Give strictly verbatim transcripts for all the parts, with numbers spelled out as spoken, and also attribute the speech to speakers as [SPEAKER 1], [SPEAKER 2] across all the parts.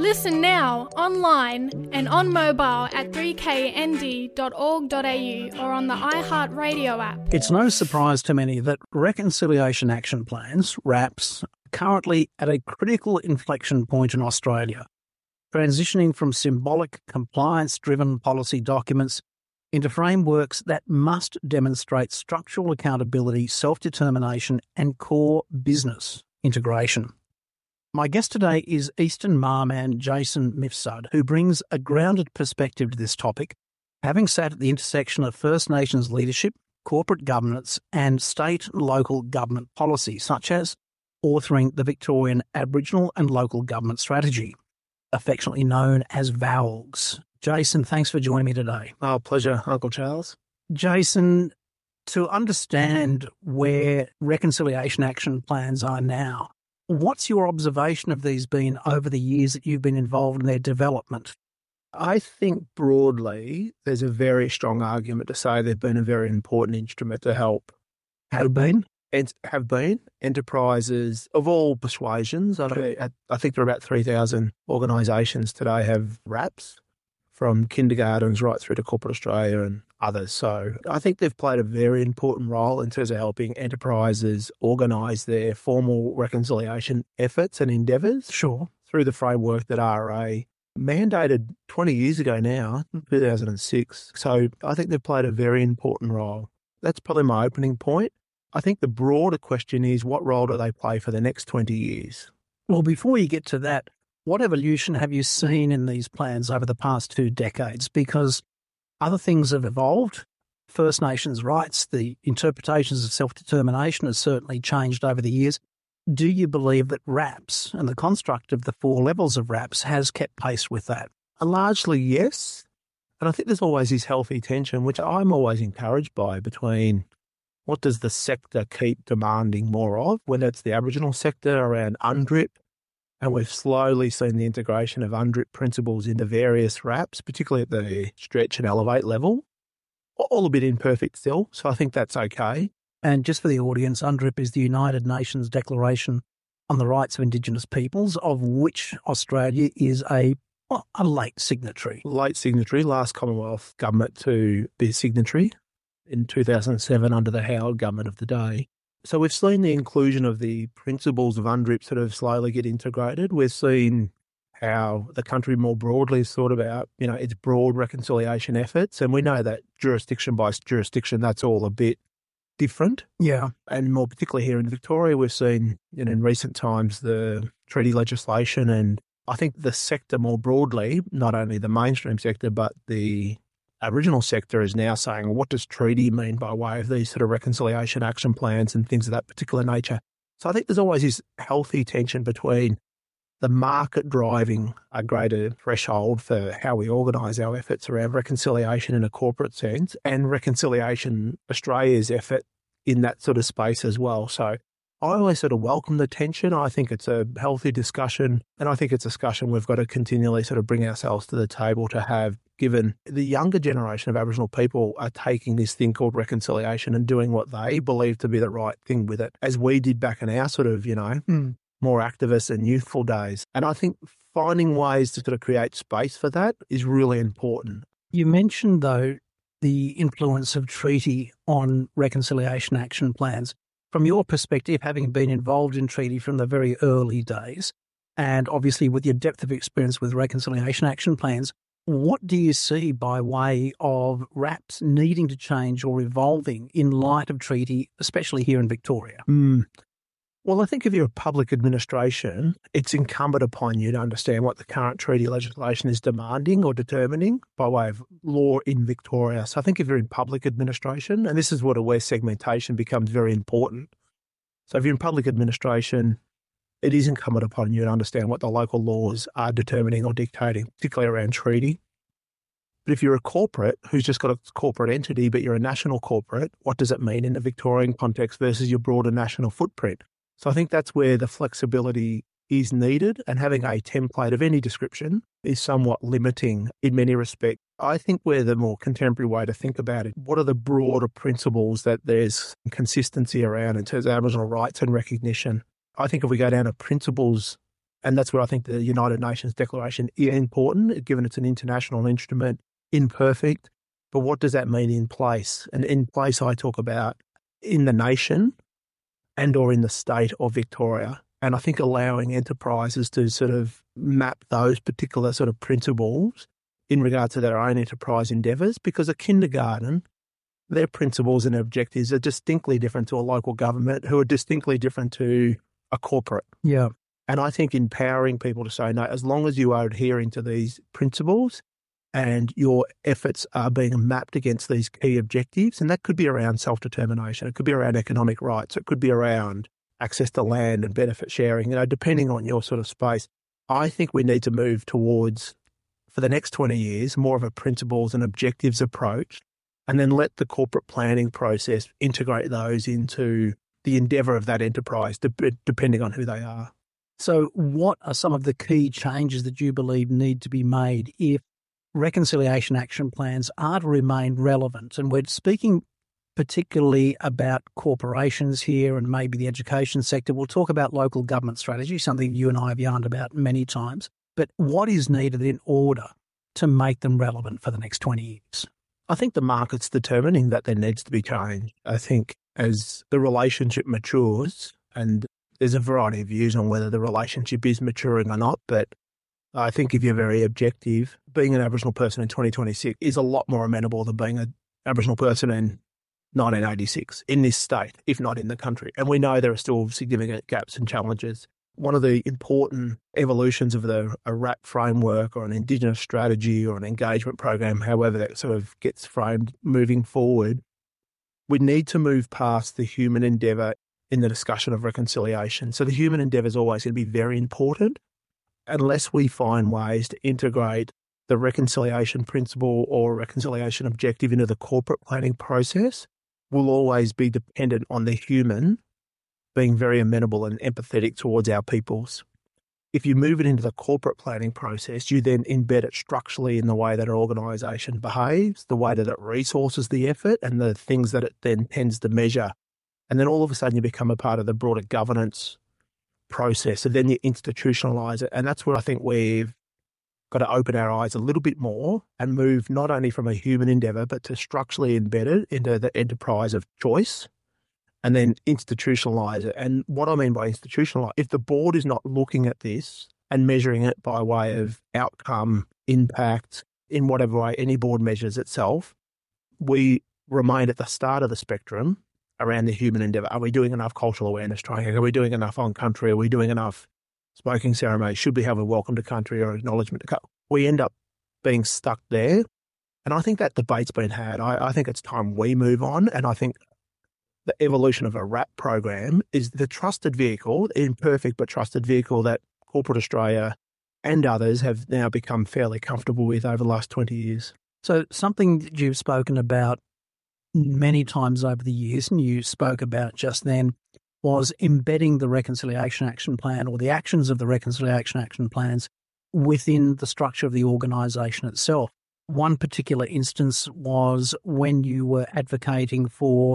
[SPEAKER 1] Listen now, online and on mobile at three k n d dot org dot a u or on the iHeartRadio app.
[SPEAKER 2] It's no surprise to many that Reconciliation Action Plans, RAPs, are currently at a critical inflection point in Australia, transitioning from symbolic, compliance-driven policy documents into frameworks that must demonstrate structural accountability, self-determination and core business integration. My guest today is Eastern Marman Jason Mifsud, who brings a grounded perspective to this topic, having sat at the intersection of First Nations leadership, corporate governance and state and local government policy, such as authoring the Victorian Aboriginal and Local Government Strategy, affectionately known as VALGS. Jason, thanks for joining me today.
[SPEAKER 3] Oh, pleasure, Uncle Charles.
[SPEAKER 2] Jason, to understand where reconciliation action plans are now, what's your observation of these been over the years that you've been involved in their development?
[SPEAKER 3] I think broadly there's a very strong argument to say they've been a very important instrument to help.
[SPEAKER 2] Have been?
[SPEAKER 3] And have been enterprises of all persuasions. I, I think there are about three thousand organisations today have RAPs, from kindergartens right through to Corporate Australia and others. So I think they've played a very important role in terms of helping enterprises organise their formal reconciliation efforts and endeavours.
[SPEAKER 2] Sure.
[SPEAKER 3] Through the framework that R A mandated twenty years ago now, two thousand six. So I think they've played a very important role. That's probably my opening point. I think the broader question is, what role do they play for the next twenty years?
[SPEAKER 2] Well, before you get to that, what evolution have you seen in these plans over the past two decades? Because other things have evolved. First Nations rights, the interpretations of self-determination has certainly changed over the years. Do you believe that RAPs and the construct of the four levels of RAPs has kept pace with that?
[SPEAKER 3] Largely, yes. And I think there's always this healthy tension, which I'm always encouraged by, between what does the sector keep demanding more of, whether it's the Aboriginal sector around UNDRIP, and we've slowly seen the integration of UNDRIP principles into various RAPs, particularly at the stretch and elevate level, all a bit imperfect still. So I think that's okay.
[SPEAKER 2] And just for the audience, UNDRIP is the United Nations Declaration on the Rights of Indigenous Peoples, of which Australia is a, well, a late signatory.
[SPEAKER 3] Late signatory, last Commonwealth government to be a signatory in two thousand seven under the Howard government of the day. So we've seen the inclusion of the principles of UNDRIP sort of slowly get integrated. We've seen how the country more broadly is thought about, you know, its broad reconciliation efforts. And we know that jurisdiction by jurisdiction, that's all a bit different.
[SPEAKER 2] Yeah.
[SPEAKER 3] And more particularly here in Victoria, we've seen, you know, in recent times the treaty legislation, and I think the sector more broadly, not only the mainstream sector, but the Aboriginal sector is now saying, well, what does treaty mean by way of these sort of reconciliation action plans and things of that particular nature? So I think there's always this healthy tension between the market driving a greater threshold for how we organise our efforts around reconciliation in a corporate sense, and Reconciliation Australia's effort in that sort of space as well. So I always sort of welcome the tension. I think it's a healthy discussion, and I think it's a discussion we've got to continually sort of bring ourselves to the table to have, given the younger generation of Aboriginal people are taking this thing called reconciliation and doing what they believe to be the right thing with it, as we did back in our sort of, you know, mm. more activist and youthful days. And I think finding ways to sort of create space for that is really important.
[SPEAKER 2] You mentioned, though, the influence of treaty on reconciliation action plans. From your perspective, having been involved in treaty from the very early days, and obviously with your depth of experience with reconciliation action plans, what do you see by way of RAPs needing to change or evolving in light of treaty, especially here in Victoria?
[SPEAKER 3] Mm. Well, I think if you're a public administration, it's incumbent upon you to understand what the current treaty legislation is demanding or determining by way of law in Victoria. So I think if you're in public administration, and this is what where segmentation becomes very important. So if you're in public administration, it is incumbent upon you to understand what the local laws are determining or dictating, particularly around treaty. But if you're a corporate who's just got a corporate entity, but you're a national corporate, what does it mean in the Victorian context versus your broader national footprint? So I think that's where the flexibility is needed, and having a template of any description is somewhat limiting in many respects. I think we're the more contemporary way to think about it. What are the broader principles that there's consistency around in terms of Aboriginal rights and recognition? I think if we go down a principles And that's where I think the United Nations Declaration is important, given it's an international instrument, imperfect. But what does that mean in place? And in place, I talk about in the nation and or in the state of Victoria. And I think allowing enterprises to sort of map those particular sort of principles in regard to their own enterprise endeavours, because a kindergarten, their principles and objectives are distinctly different to a local government, who are distinctly different to a corporate.
[SPEAKER 2] Yeah.
[SPEAKER 3] And I think empowering people to say, no, as long as you are adhering to these principles and your efforts are being mapped against these key objectives, and that could be around self-determination, it could be around economic rights, it could be around access to land and benefit sharing, you know, depending on your sort of space. I think we need to move towards, for the next twenty years, more of a principles and objectives approach, and then let the corporate planning process integrate those into the endeavour of that enterprise, de- depending on who they are.
[SPEAKER 2] So what are some of the key changes that you believe need to be made if reconciliation action plans are to remain relevant? And we're speaking particularly about corporations here and maybe the education sector. We'll talk about local government strategy, something you and I have yarned about many times. But what is needed in order to make them relevant for the next twenty years?
[SPEAKER 3] I think the market's determining that there needs to be change. I think as the relationship matures, and there's a variety of views on whether the relationship is maturing or not, but I think if you're very objective, being an Aboriginal person in twenty twenty-six is a lot more amenable than being an Aboriginal person in nineteen eighty-six in this state, if not in the country. And we know there are still significant gaps and challenges. One of the important evolutions of the a R A P framework or an Indigenous strategy or an engagement program, however that sort of gets framed moving forward, we need to move past the human endeavour in the discussion of reconciliation. So the human endeavour is always going to be very important unless we find ways to integrate the reconciliation principle or reconciliation objective into the corporate planning process. We'll always be dependent on the human being very amenable and empathetic towards our peoples. If you move it into the corporate planning process, you then embed it structurally in the way that an organisation behaves, the way that it resources the effort and the things that it then tends to measure. And then all of a sudden you become a part of the broader governance process, and then you institutionalise it. And that's where I think we've got to open our eyes a little bit more and move not only from a human endeavour, but to structurally embed it into the enterprise of choice and then institutionalise it. And what I mean by institutionalise, if the board is not looking at this and measuring it by way of outcome, impact, in whatever way any board measures itself, we remain at the start of the spectrum around the human endeavour. Are we doing enough cultural awareness training? Are we doing enough on country? Are we doing enough smoking ceremony? Should we have a welcome to country or acknowledgement to country? We end up being stuck there. And I think that debate's been had. I, I think it's time we move on. And I think the evolution of a R A P program is the trusted vehicle, imperfect but trusted vehicle that corporate Australia and others have now become fairly comfortable with over the last twenty years.
[SPEAKER 2] So something that you've spoken about many times over the years, and you spoke about just then, was embedding the Reconciliation Action Plan or the actions of the Reconciliation Action Plans within the structure of the organisation itself. One particular instance was when you were advocating for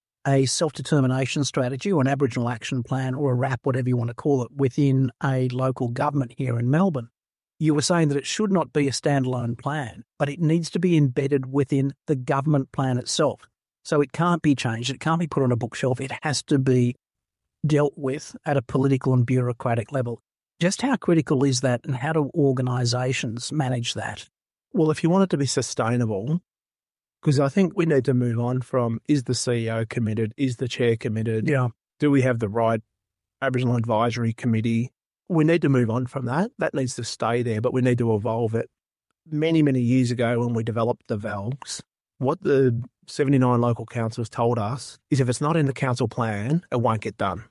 [SPEAKER 2] a self-determination strategy or an Aboriginal action plan or a R A P, whatever you want to call it, within a local government here in Melbourne. You were saying that it should not be a standalone plan, but it needs to be embedded within the government plan itself. So it can't be changed. It can't be put on a bookshelf. It has to be dealt with at a political and bureaucratic level. Just how critical is that, and how do organisations manage that?
[SPEAKER 3] Well, if you want it to be sustainable, because I think we need to move on from, is the C E O committed? Is the chair committed?
[SPEAKER 2] Yeah.
[SPEAKER 3] Do we have the right Aboriginal Advisory Committee? We need to move on from that. That needs to stay there, but we need to evolve it. Many, many years ago when we developed the V A L Gs, what the seventy-nine local councils told us is if it's not in the council plan, it won't get done.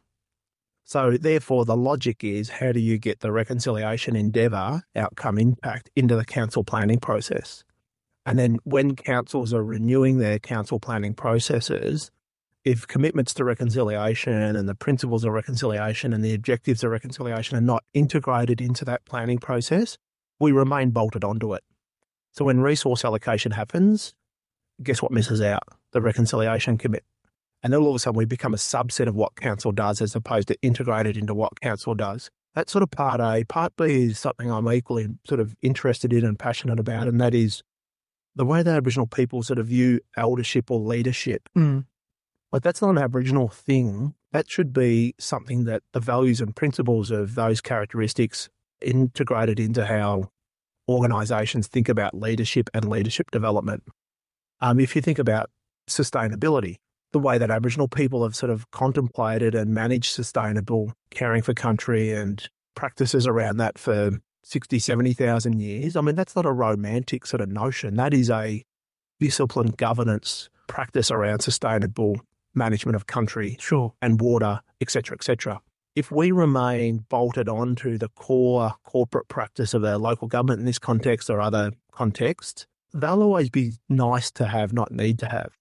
[SPEAKER 3] So therefore, the logic is, how do you get the reconciliation endeavour outcome impact into the council planning process? And then when councils are renewing their council planning processes, if commitments to reconciliation and the principles of reconciliation and the objectives of reconciliation are not integrated into that planning process, we remain bolted onto it. So when resource allocation happens, guess what misses out? The reconciliation commit. And then all of a sudden we become a subset of what council does as opposed to integrated into what council does. That's sort of part A. Part B is something I'm equally sort of interested in and passionate about, and that is the way that Aboriginal people sort of view eldership or leadership.
[SPEAKER 2] Mm.
[SPEAKER 3] Like, that's not an Aboriginal thing. That should be something that the values and principles of those characteristics integrated into how organisations think about leadership and leadership development. Um, if you think about sustainability, the way that Aboriginal people have sort of contemplated and managed sustainable caring for country and practices around that for sixty, seventy thousand years, I mean, that's not a romantic sort of notion. That is a disciplined governance practice around sustainable management of country
[SPEAKER 2] Sure.
[SPEAKER 3] and water, et cetera, et cetera. If we remain bolted on to the core corporate practice of our local government in this context or other contexts, they'll always be nice to have, not need to have.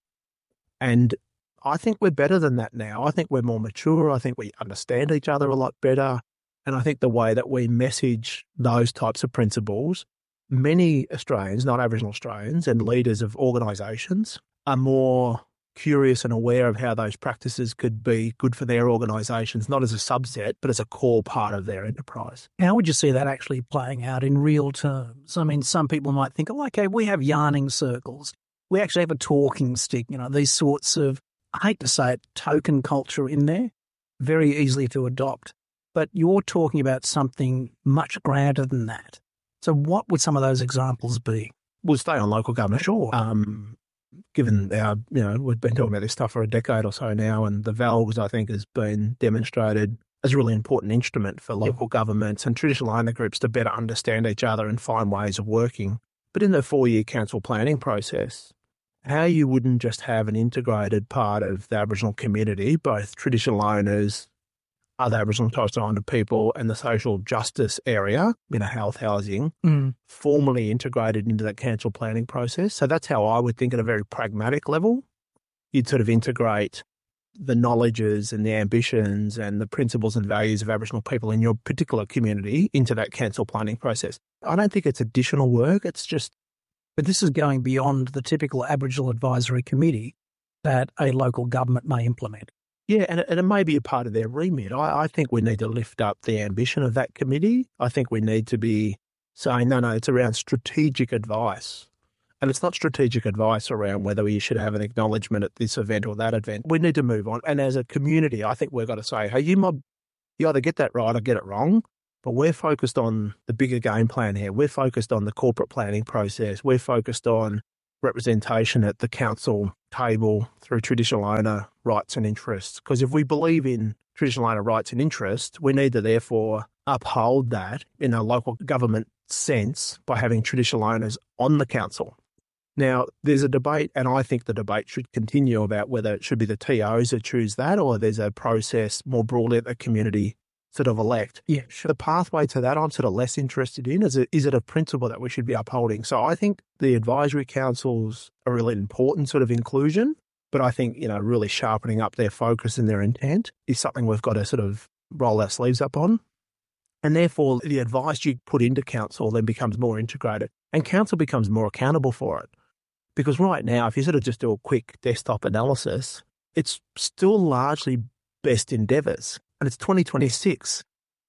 [SPEAKER 3] And I think we're better than that now. I think we're more mature. I think we understand each other a lot better. And I think the way that we message those types of principles, many Australians, not Aboriginal Australians, and leaders of organisations are more curious and aware of how those practices could be good for their organisations, not as a subset, but as a core part of their enterprise.
[SPEAKER 2] How would you see that actually playing out in real terms? I mean, some people might think, oh, okay, we have yarning circles. We actually have a talking stick, you know, these sorts of, I hate to say it, token culture in there, very easily to adopt. But you're talking about something much grander than that. So what would some of those examples be?
[SPEAKER 3] We'll stay on local government.
[SPEAKER 2] Sure.
[SPEAKER 3] Um, given our, you know, we've been talking about this stuff for a decade or so now, and the V A L Gs, I think, has been demonstrated as a really important instrument for local governments and traditional owner groups to better understand each other and find ways of working. But in the four-year council planning process, how you wouldn't just have an integrated part of the Aboriginal community, both traditional owners, other Aboriginal and Torres Strait Islander people, and the social justice area, you know, health, housing,
[SPEAKER 2] Mm.
[SPEAKER 3] formally integrated into that council planning process. So that's how I would think at a very pragmatic level. You'd sort of integrate the knowledges and the ambitions and the principles and values of Aboriginal people in your particular community into that council planning process. I don't think it's additional work. It's just...
[SPEAKER 2] But this is going beyond the typical Aboriginal Advisory Committee that a local government may implement.
[SPEAKER 3] Yeah, and it, and it may be a part of their remit. I, I think we need to lift up the ambition of that committee. I think we need to be saying, no, no, it's around strategic advice. And it's not strategic advice around whether we should have an acknowledgement at this event or that event. We need to move on. And as a community, I think we've got to say, hey, you mob, you either get that right or get it wrong. But we're focused on the bigger game plan here. We're focused on the corporate planning process. We're focused on representation at the council table through traditional owner rights and interests. Because if we believe in traditional owner rights and interests, we need to therefore uphold that in a local government sense by having traditional owners on the council. Now, there's a debate, and I think the debate should continue about whether it should be the T Os that choose that or there's a process more broadly at the community sort of elect.
[SPEAKER 2] Yeah, sure.
[SPEAKER 3] The pathway to that I'm sort of less interested in. Is it, is it a principle that we should be upholding? So I think the advisory councils are really important sort of inclusion, but I think, you know, really sharpening up their focus and their intent is something we've got to sort of roll our sleeves up on. And therefore, the advice you put into council then becomes more integrated and council becomes more accountable for it. Because right now, if you sort of just do a quick desktop analysis, it's still largely best endeavours. And it's twenty twenty-six.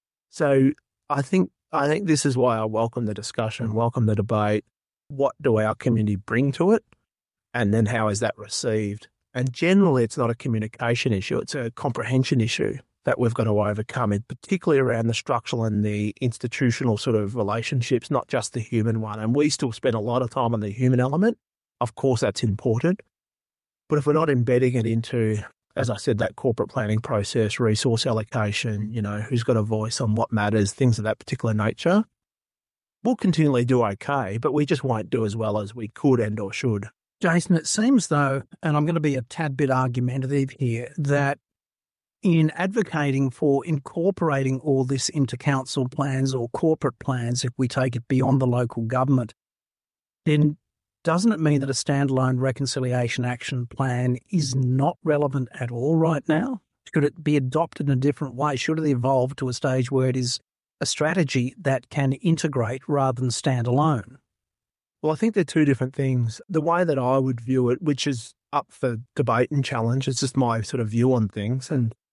[SPEAKER 3] So I think I think this is why I welcome the discussion, welcome the debate. What do our community bring to it? And then how is that received? And generally, it's not a communication issue. It's a comprehension issue that we've got to overcome, and particularly around the structural and the institutional sort of relationships, not just the human one. And we still spend a lot of time on the human element. Of course, that's important. But if we're not embedding it into, as I said, that corporate planning process, resource allocation, you know, who's got a voice on what matters, things of that particular nature, we'll continually do okay, but we just won't do as well as we could and or should.
[SPEAKER 2] Jason, it seems though, and I'm going to be a tad bit argumentative here, that in advocating for incorporating all this into council plans or corporate plans, if we take it beyond the local government, then doesn't it mean that a standalone reconciliation action plan is not relevant at all right now? Should it be adopted in a different way? Should it evolve to a stage where it is a strategy that can integrate rather than stand alone?
[SPEAKER 3] Well, I think they're two different things. The way that I would view it, which is up for debate and challenge, it's just my sort of view on things. And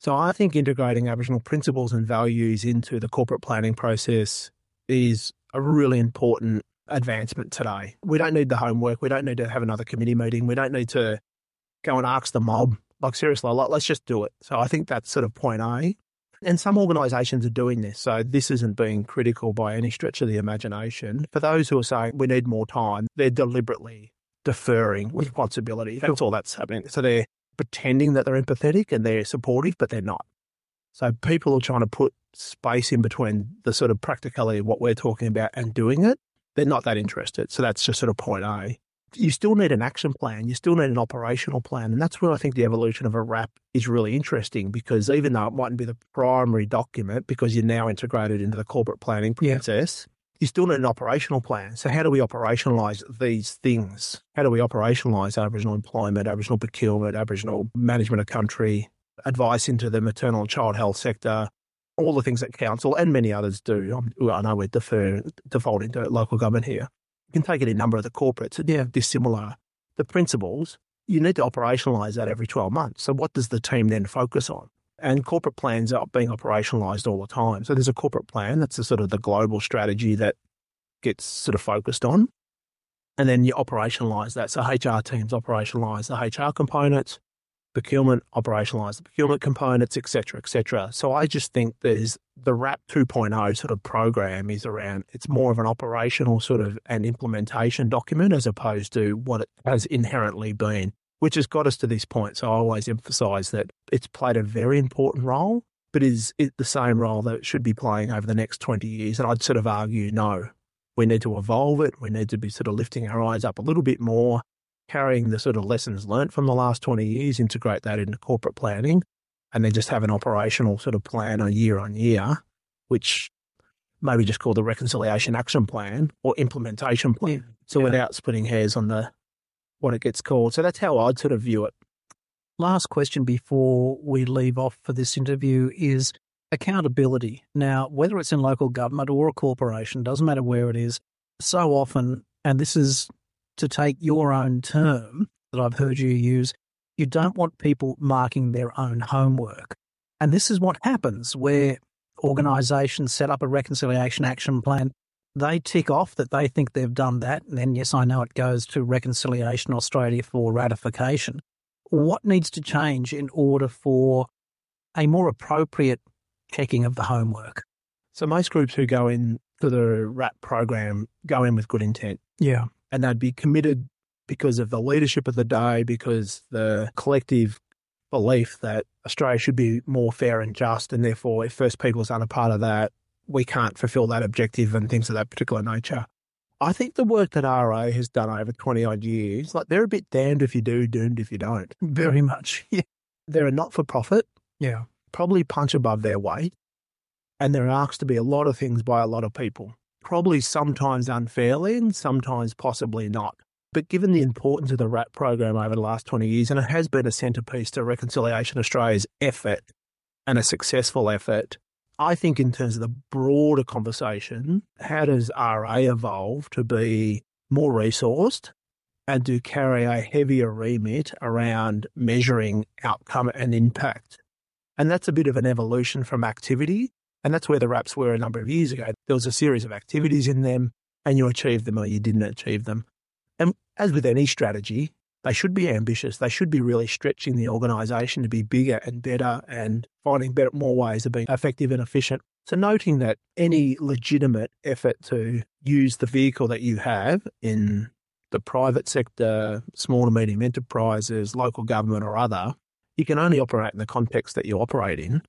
[SPEAKER 3] So I think integrating Aboriginal principles and values into the corporate planning process is a really important advancement today. We don't need the homework. We don't need to have another committee meeting. We don't need to go and ask the mob. Like, seriously, like, let's just do it. So I think that's sort of point A. And some organisations are doing this. So this isn't being critical by any stretch of the imagination. For those who are saying we need more time, they're deliberately deferring responsibility. That's all that's happening. So they're pretending that they're empathetic and they're supportive, but they're not. So people are trying to put space in between the sort of practicality of what we're talking about and doing it. They're not that interested. So that's just sort of point A. You still need an action plan. You still need an operational plan. And that's where I think the evolution of a R A P is really interesting, because even though it mightn't be the primary document because you're now integrated into the corporate planning process, yeah, you still need an operational plan. So how do we operationalise these things? How do we operationalise Aboriginal employment, Aboriginal procurement, Aboriginal management of country, advice into the maternal and child health sector, all the things that council and many others do? I know we're defer, defaulting to local government here. You can take it in a number of the corporates that are dissimilar. The principles, you need to operationalise that every twelve months. So what does the team then focus on? And corporate plans are being operationalised all the time. So there's a corporate plan. That's the sort of the global strategy that gets sort of focused on. And then you operationalise that. So H R teams operationalise the H R components, procurement operationalise the procurement components, et cetera, et cetera. So I just think there's the R A P two point oh sort of program is around, it's more of an operational sort of an implementation document as opposed to what it has inherently been, which has got us to this point. So I always emphasise that it's played a very important role, but is it the same role that it should be playing over the next twenty years? And I'd sort of argue, no, we need to evolve it. We need to be sort of lifting our eyes up a little bit more, carrying the sort of lessons learnt from the last twenty years, integrate that into corporate planning, and then just have an operational sort of plan on year on year, which maybe just called the Reconciliation Action Plan or Implementation Plan. Yeah. So yeah, without splitting hairs on the what it gets called. So that's how I'd sort of view it.
[SPEAKER 2] Last question before we leave off for this interview is accountability. Now, whether it's in local government or a corporation, doesn't matter where it is, so often, and this is to take your own term that I've heard you use, you don't want people marking their own homework. And this is what happens where organisations set up a reconciliation action plan. They tick off that they think they've done that. And then, yes, I know it goes to Reconciliation Australia for ratification. What needs to change in order for a more appropriate checking of the homework?
[SPEAKER 3] So most groups who go in to the R A P program go in with good intent.
[SPEAKER 2] Yeah.
[SPEAKER 3] And they'd be committed because of the leadership of the day, because the collective belief that Australia should be more fair and just, and therefore if First Peoples aren't a part of that, we can't fulfil that objective and things of that particular nature. I think the work that R A has done over twenty-odd years, like they're a bit damned if you do, doomed if you don't.
[SPEAKER 2] Very much. Yeah.
[SPEAKER 3] They're a not-for-profit.
[SPEAKER 2] Yeah.
[SPEAKER 3] Probably punch above their weight. And they're asked to be a lot of things by a lot of people. Probably sometimes unfairly and sometimes possibly not. But given the importance of the R A P program over the last twenty years, and it has been a centrepiece to Reconciliation Australia's effort and a successful effort, I think in terms of the broader conversation, how does R A evolve to be more resourced and to carry a heavier remit around measuring outcome and impact? And that's a bit of an evolution from activity. And that's where the R A Ps were a number of years ago. There was a series of activities in them and you achieved them or you didn't achieve them. And as with any strategy, they should be ambitious. They should be really stretching the organisation to be bigger and better and finding better, more ways of being effective and efficient. So noting that any legitimate effort to use the vehicle that you have in the private sector, small to medium enterprises, local government or other, you can only operate in the context that you operate in.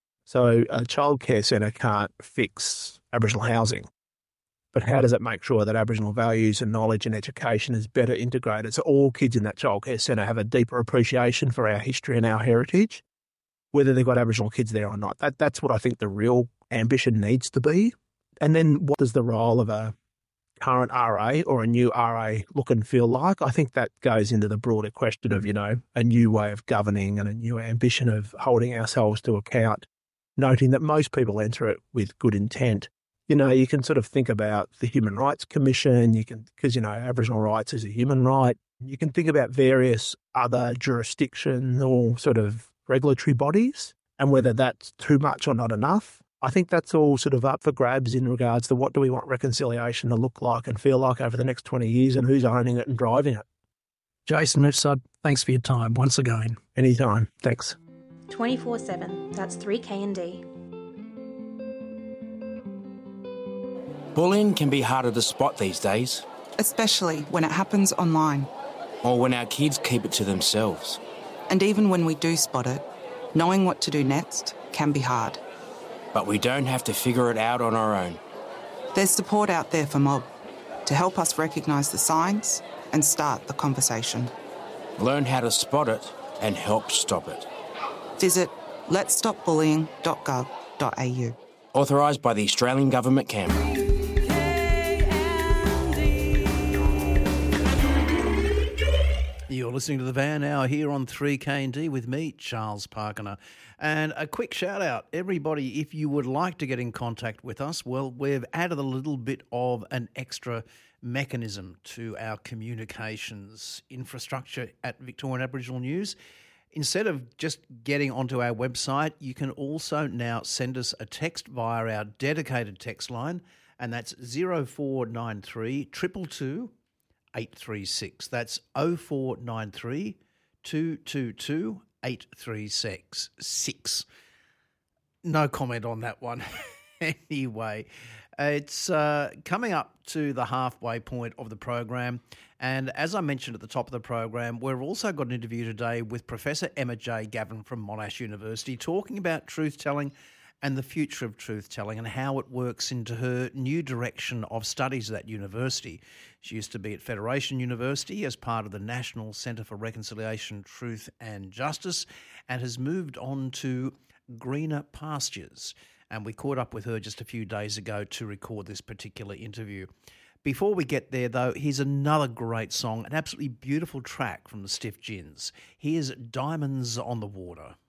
[SPEAKER 3] So a childcare centre can't fix Aboriginal housing. But how does it make sure that Aboriginal values and knowledge and education is better integrated so all kids in that childcare centre have a deeper appreciation for our history and our heritage, whether they've got Aboriginal kids there or not? That, that's what I think the real ambition needs to be. And then what does the role of a current R A or a new R A look and feel like? I think that goes into the broader question of, you know, a new way of governing and a new ambition of holding ourselves to account, noting that most people enter it with good intent. You know, you can sort of think about the Human Rights Commission, you can, because, you know, Aboriginal rights is a human right. You can think about various other jurisdictions or sort of regulatory bodies. And whether that's too much or not enough, I think that's all sort of up for grabs in regards to what do we want reconciliation to look like and feel like over the next twenty years and who's owning it and driving it.
[SPEAKER 2] Jason Mifsud, thanks for your time once again.
[SPEAKER 3] Anytime. Thanks.
[SPEAKER 4] twenty-four seven, that's three K and D.
[SPEAKER 5] Bullying can be harder to spot these days.
[SPEAKER 6] Especially when it happens online.
[SPEAKER 5] Or when our kids keep it to themselves.
[SPEAKER 6] And even when we do spot it, knowing what to do next can be hard.
[SPEAKER 5] But we don't have to figure it out on our own.
[SPEAKER 6] There's support out there for Mob to help us recognise the signs and start the conversation.
[SPEAKER 5] Learn how to spot it and help stop it.
[SPEAKER 6] Visit lets stop bullying dot gov dot a u.
[SPEAKER 5] Authorised by the Australian Government, Canberra.
[SPEAKER 7] You're listening to The Van Hour here on three K and D with me, Charles Parkiner. And a quick shout out, everybody, if you would like to get in contact with us, well, we've added a little bit of an extra mechanism to our communications infrastructure at Victorian Aboriginal News. Instead of just getting onto our website, you can also now send us a text via our dedicated text line, and that's zero four nine three, two two two, eight three six. That's oh four nine three, two two two, eight three six. No comment on that one. Anyway, it's uh, coming up to the halfway point of the program, and as I mentioned at the top of the program, we've also got an interview today with Professor Emma J. Gavin from Monash University talking about truth-telling and the future of truth-telling and how it works into her new direction of studies at that university. She used to be at Federation University as part of the National Centre for Reconciliation, Truth and Justice, and has moved on to greener pastures. And we caught up with her just a few days ago to record this particular interview. Before we get there, though, here's another great song, an absolutely beautiful track from the Stiff Gins. Here's Diamonds on the Water.